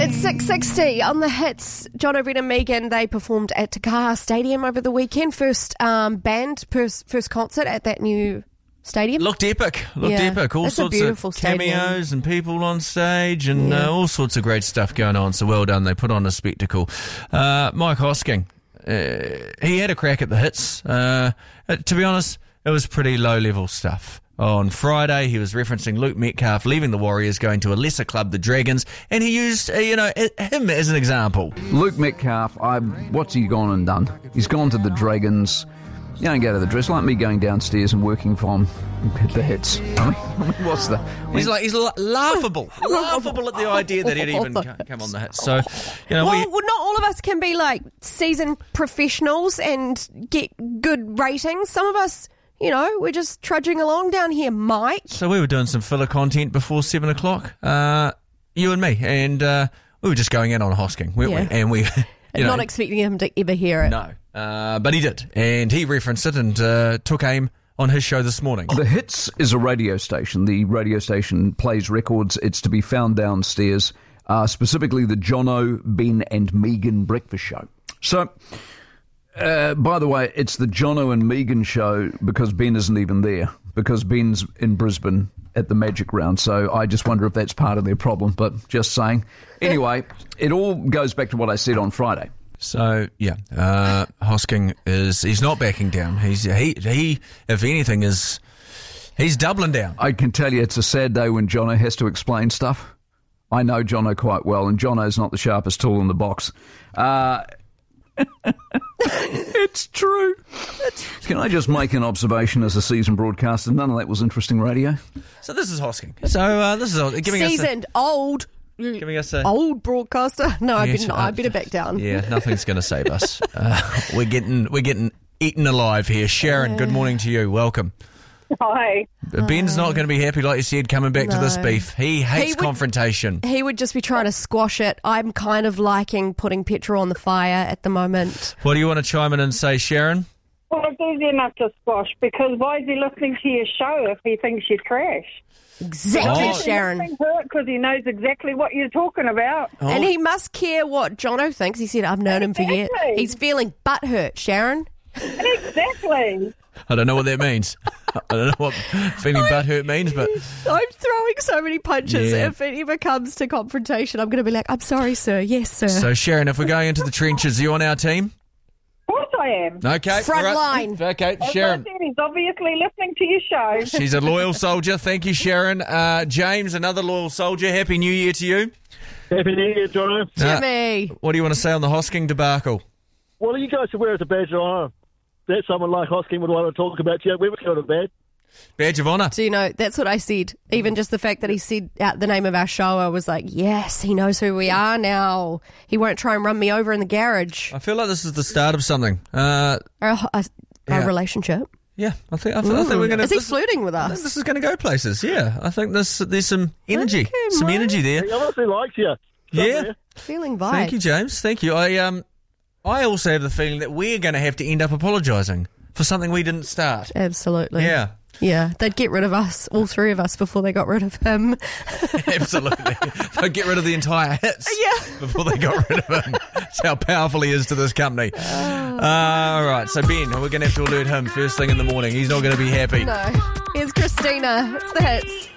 It's 6:60 on the hits. John O'Brien and Megan, they performed at Te Kaha Stadium over the weekend. First first concert at that new stadium. Looked epic. All it's sorts of cameos and people on stage and all sorts of great stuff going on. So well done. They put on a spectacle. Mike Hosking, he had a crack at the hits. To be honest, it was pretty low-level stuff. On Friday, he was referencing Luke Metcalf leaving the Warriors, going to a lesser club, the Dragons, and he used, him as an example. Luke Metcalf, what's he gone and done? He's gone to the Dragons. You don't go to the dress like me going downstairs and working from the hits. I mean, what's the? He's laughable at the idea that he'd even come on the hits. So, well, not all of us can be like seasoned professionals and get good ratings. Some of us, we're just trudging along down here, Mike. So we were doing some filler content before 7 o'clock, you and me, and we were just going in on Hosking, weren't we? And we, not expecting him to ever hear it. No, but he did, and he referenced it and took aim on his show this morning. The Hits is a radio station. The radio station plays records. It's to be found downstairs, specifically the Jono, Ben and Megan breakfast show. So... by the way, it's the Jono and Megan show because Ben isn't even there, because Ben's in Brisbane at the Magic Round, so I just wonder if that's part of their problem, but just saying. Anyway, it all goes back to what I said on Friday. So, Hosking he's not backing down. He if anything, he's doubling down. I can tell you it's a sad day when Jono has to explain stuff. I know Jono quite well, and Jono's not the sharpest tool in the box. It's true. Can I just make an observation as a seasoned broadcaster? None of that was interesting radio. So this is Hosking. So this is giving seasoned, us giving us old broadcaster. No, I better back down. Yeah, nothing's going to save us. We're getting eaten alive here. Sharon, good morning to you. Welcome. Hi. Ben's not going to be happy, like you said, coming back to this beef. He hates confrontation. He would just be trying to squash it. I'm kind of liking putting petrol on the fire at the moment. What do you want to chime in and say, Sharon? Well, it's easy enough to squash, because why is he listening to your show if he thinks you'd crash? Exactly, Sharon. Because he knows exactly what you're talking about. Oh. And he must care what Jono thinks. He said, I've known him for years. He's feeling butthurt, Sharon. Exactly. I don't know what that means. I don't know what feeling butthurt means, but... I'm throwing so many punches. Yeah. If it ever comes to confrontation, I'm going to be like, I'm sorry, sir. Yes, sir. So, Sharon, if we're going into the trenches, are you on our team? Of course I am. Okay. Front line. Okay, Sharon. As I said, he's obviously listening to your show. She's a loyal soldier. Thank you, Sharon. James, another loyal soldier. Happy New Year to you. Happy New Year, Jono. Jimmy. What do you want to say on the Hosking debacle? Well, you guys should wear it as a badge of honour. That someone like Hosking would want to talk about you. We would call it bad. Badge of honour. So, that's what I said. Even just the fact that he said out the name of our show, I was like, yes, he knows who we are now. He won't try and run me over in the garage. I feel like this is the start of something. Our relationship. Yeah, I think we're going to... Is he flirting with us? This is going to go places, yeah. I think there's some energy. Okay, some energy there. He obviously likes you. Yeah. Feeling vibes. Thank you, James. Thank you. I also have the feeling that we're going to have to end up apologising for something we didn't start. Absolutely. Yeah. Yeah, they'd get rid of us, all three of us, before they got rid of him. Absolutely. They'd get rid of the entire hits before they got rid of him. That's how powerful he is to this company. All right, so Ben, we're going to have to alert him first thing in the morning. He's not going to be happy. No. Here's Christina. It's the hits.